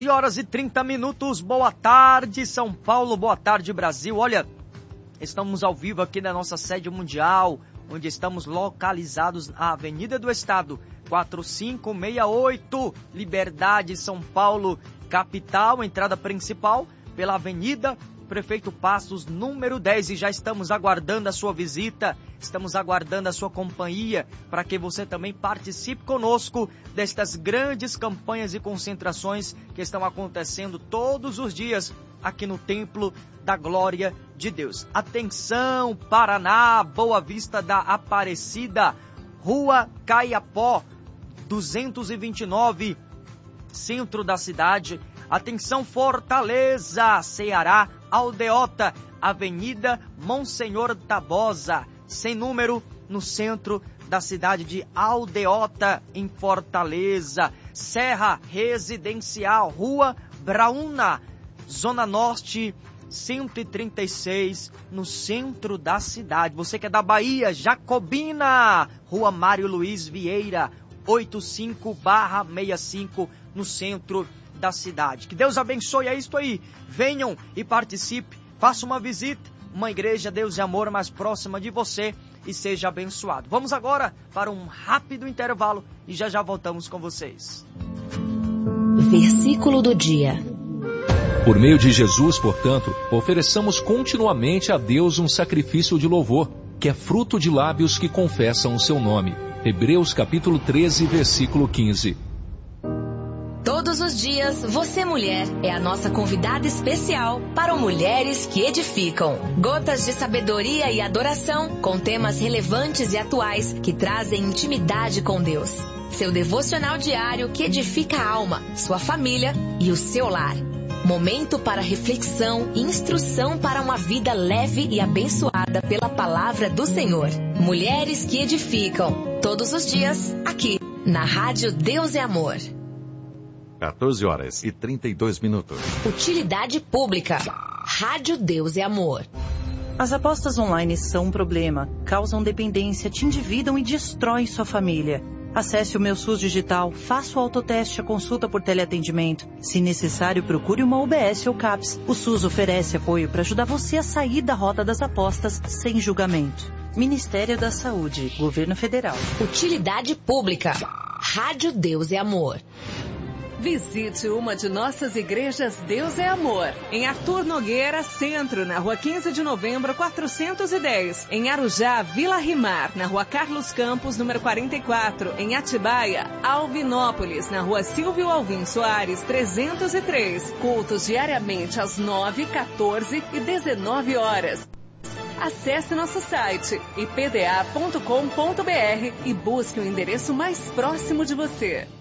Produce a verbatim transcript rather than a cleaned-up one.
horas e trinta minutos, boa tarde São Paulo, boa tarde Brasil. Olha, estamos ao vivo aqui na nossa sede mundial, onde estamos localizados na Avenida do Estado, quatro cinco seis oito, Liberdade, São Paulo, capital, entrada principal pela Avenida Prefeito Passos, número dez, e já estamos aguardando a sua visita, estamos aguardando a sua companhia, para que você também participe conosco destas grandes campanhas e concentrações que estão acontecendo todos os dias aqui no Templo da Glória de Deus. Atenção, Paraná, Boa Vista da Aparecida, Rua Caiapó, duzentos e vinte e nove, centro da cidade. Atenção, Fortaleza, Ceará, Aldeota, Avenida Monsenhor Tabosa, sem número, no centro da cidade de Aldeota, em Fortaleza. Serra Residencial, Rua Brauna, Zona Norte, cento e trinta e seis, no centro da cidade. Você que é da Bahia, Jacobina, Rua Mário Luiz Vieira, oitenta e cinco barra sessenta e cinco, no centro da cidade. Que Deus abençoe, é isto aí. Venham e participe, faça uma visita, uma igreja Deus e Amor mais próxima de você e seja abençoado. Vamos agora para um rápido intervalo e já já voltamos com vocês. Versículo do dia. Por meio de Jesus, portanto, ofereçamos continuamente a Deus um sacrifício de louvor, que é fruto de lábios que confessam o seu nome. Hebreus capítulo treze, versículo quinze. Todos os dias, você mulher é a nossa convidada especial para o Mulheres que Edificam. Gotas de sabedoria e adoração com temas relevantes e atuais que trazem intimidade com Deus. Seu devocional diário que edifica a alma, sua família e o seu lar. Momento para reflexão e instrução para uma vida leve e abençoada pela palavra do Senhor. Mulheres que Edificam. Todos os dias, aqui, na Rádio Deus é Amor. quatorze horas e trinta e dois minutos. Utilidade pública. Rádio Deus é Amor. As apostas online são um problema, causam dependência, te endividam e destroem sua família. Acesse o Meu SUS Digital, faça o autoteste, a consulta por teleatendimento. Se necessário, procure uma U B S ou CAPS. O SUS oferece apoio para ajudar você a sair da rota das apostas sem julgamento. Ministério da Saúde, Governo Federal. Utilidade pública. Rádio Deus é Amor. Visite uma de nossas igrejas Deus é Amor. Em Arthur Nogueira, Centro, na Rua quinze de novembro, quatrocentos e dez. Em Arujá, Vila Rimar, na Rua Carlos Campos, número quarenta e quatro. Em Atibaia, Alvinópolis, na Rua Silvio Alvim Soares, trezentos e três. Cultos diariamente às nove, quatorze e dezenove horas. Acesse nosso site i p d a ponto com ponto b r e busque o endereço mais próximo de você.